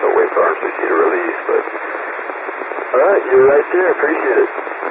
So wait for RCC to release, but... Alright, you're right there. Appreciate it.